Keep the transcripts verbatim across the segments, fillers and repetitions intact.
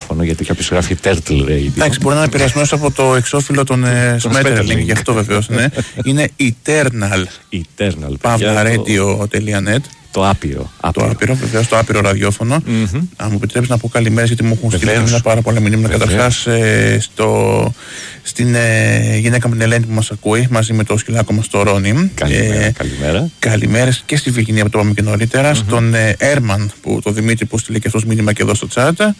ραδιόφωνο, γιατί κάποιος γράφει Turtle Radio. Εντάξει, μπορεί να είναι επηρεασμένος από το εξώφυλλο των Smetterling, γι' αυτό βεβαίως, ναι. Είναι Eternal. Eternal. Παύλα radio τελεία net. Το άπειρο. άπειρο. Το άπειρο, βεβαίως, το άπειρο ραδιόφωνο. Mm-hmm. Αν μου επιτρέψει να πω καλημέρες, γιατί μου έχουν στείλει ένα πάρα πολλά μηνύματα. Καταρχάς, ε, στο, στην ε, γυναίκα μου την Ελένη που μας ακούει, μαζί με το σκυλάκο μας το Ρόνι. Καλημέρα. Ε, καλημέρα. Καλημέρες και στη Βικινία που το είπαμε και νωρίτερα. Mm-hmm. Στον ε, Έρμαν, που, το Δημήτρη που στείλει και αυτός μήνυμα και εδώ στο τσάτα.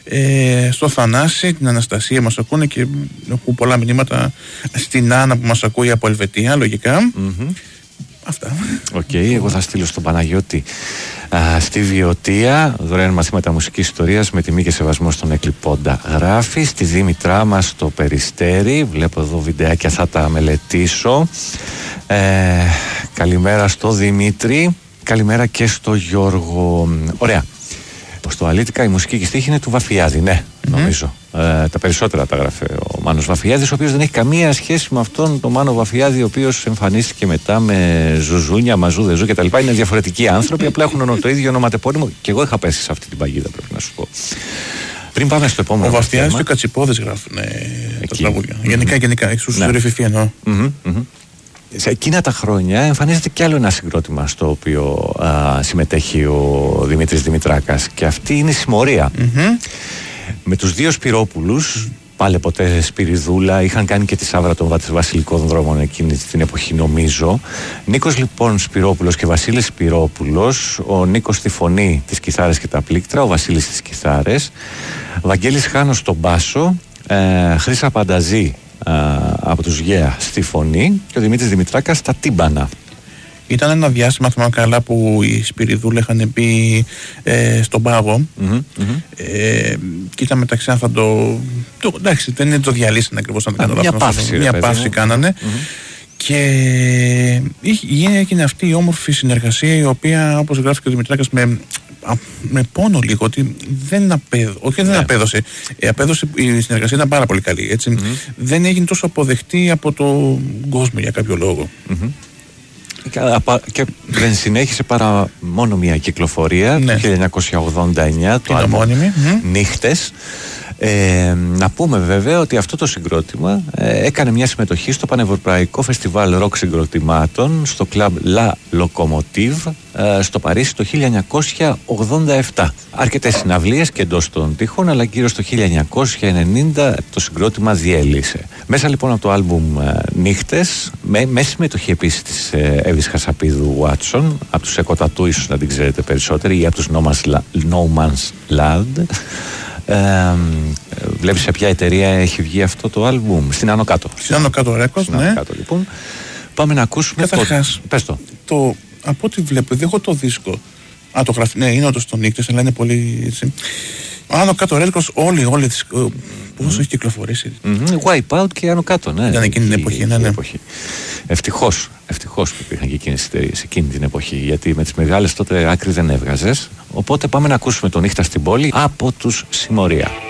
Ε, στο Θανάση, την Αναστασία μας ακούνε και έχουν πολλά μηνύματα. Στην Άννα που μας ακούει από Ελβετία, λογικά. Mm-hmm. Αυτά. Οκ, okay, εγώ θα στείλω στον Παναγιώτη α, στη Βιωτία δωρεάν μαθήματα μουσικής ιστορίας με τιμή και σεβασμό στον εκλειπώντα. Γράφει στη Δήμητρά μας στο Περιστέρι. Βλέπω εδώ βιντεάκια, θα τα μελετήσω. Ε, καλημέρα στο Δημήτρη. Καλημέρα και στο Γιώργο. Ωραία. Στο Αλήτικα η μουσική και η στίχη είναι του Βαφιάδη, ναι, mm-hmm. νομίζω. Ε, τα περισσότερα τα γράφει ο Μάνος Βαφιάδης, ο οποίος δεν έχει καμία σχέση με αυτόν τον Μάνο Βαφιάδη, ο οποίος εμφανίστηκε μετά με ζουζούνια, μαζού, δεζού κτλ. Είναι διαφορετικοί άνθρωποι, απλά έχουν το ίδιο ονοματεπώνυμο. Και εγώ είχα πέσει σε αυτή την παγίδα, πρέπει να σου πω. Πριν πάμε στο επόμενο. Ο Βαφιάδης και ο Κατσιπόδης γράφουν ε, τα τραγούδια. Mm-hmm. Γενικά, γενικά, εξούς ναι. ρεφηφί εννοώ. Mm-hmm, mm-hmm. Σε εκείνα τα χρόνια εμφανίζεται κι άλλο ένα συγκρότημα στο οποίο α, συμμετέχει ο Δημήτρης Δημητράκας, και αυτή είναι η Συμμορία. Mm-hmm. Με τους δύο Σπυρόπουλους, πάλι ποτέ Σπυριδούλα, είχαν κάνει και τη Σάβρα των Βασιλικών Δρόμων εκείνη την εποχή, νομίζω. Νίκος λοιπόν Σπυρόπουλος και Βασίλης Σπυρόπουλος, ο Νίκος στη φωνή, τις κιθάρες και τα πλήκτρα, ο Βασίλης στις κιθάρες, Βαγγέλης Χάνος στον μπάσο, ε, Χρύσα Πανταζή Uh, από τους Γέα στη φωνή και ο Δημήτρης Δημητράκας στα τύμπανα. Ήταν ένα διάστημα, θυμάμαι καλά, που οι Σπυριδούλοι είχαν πει ε, στον πάγο mm-hmm, mm-hmm. Ε, και ήταν μεταξύ αν θα το, το εντάξει, δεν είναι το διαλύσανε ακριβώς, αν δεν κάνω λάθος, μια παύση, μια παύση κάνανε mm-hmm. Και έγινε αυτή η όμορφη συνεργασία, η οποία, όπως γράφει και ο Δημητράκας, με, με πόνο λίγο, ότι δεν απέδωσε, όχι δεν yeah. απέδωσε, ε, απέδωσε, η συνεργασία ήταν πάρα πολύ καλή, έτσι. Mm-hmm. Δεν έγινε τόσο αποδεκτή από τον κόσμο για κάποιο λόγο. Mm-hmm. Και δεν συνέχισε παρά μόνο μια κυκλοφορία το χίλια εννιακόσια ογδόντα εννιά, το άλμπομ Νύχτες. Ε, να πούμε βέβαια ότι αυτό το συγκρότημα ε, έκανε μια συμμετοχή στο Πανευρωπαϊκό Φεστιβάλ Ροκ Συγκροτημάτων στο κλαμπ La Locomotive ε, στο Παρίσι το χίλια εννιακόσια ογδόντα επτά. Αρκετές συναυλίες και εντός των τείχων, αλλά γύρω στο χίλια εννιακόσια ενενήντα το συγκρότημα διέλυσε. Μέσα λοιπόν από το άλμπουμ ε, Νύχτες, με, με συμμετοχή επίσης της ε, Εύης Χασαπίδου Βάτσον, από τους Εκοτατού ίσως να την ξέρετε περισσότεροι, ή από τους No Man's Land. Ε, βλέπεις σε ποια εταιρεία έχει βγει αυτό το άλμπουμ? Στην Άνω Κάτω. Στην Άνω Κάτω Records, ναι. Κάτω, λοιπόν. Πάμε να ακούσουμε. Καταρχάς, το... Πες το. το. Από ό,τι βλέπω, δεν έχω το δίσκο. Α, το γράφει. Ναι, είναι όντως το Νύχτες, αλλά είναι πολύ έτσι. Άνω Κάτω Records, όλοι, όλοι τις... Mm-hmm. Πόσο έχει κυκλοφορήσει. Mm-hmm. Wipeout και Άνω Κάτω, ναι. Ήταν εκείνη την εποχή, ναι, ναι. Ευτυχώς, ευτυχώς που υπήρχαν και εκείνες τις εταιρείες εκείνη την εποχή, γιατί με τις μεγάλες τότε άκρη δεν έβγαζες. Οπότε πάμε να ακούσουμε το Νύχτα στην πόλη από τους Συμμορία.